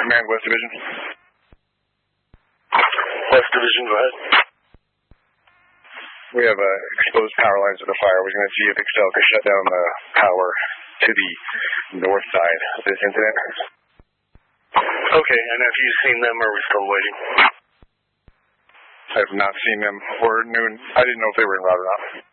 Command West Division. West Division, go ahead. We have exposed power lines of the fire. We're going to see if Excel can shut down the power to the north side of this incident. Okay, and have you seen them, or are we still waiting? I have not seen them or I didn't know if they were en route or not.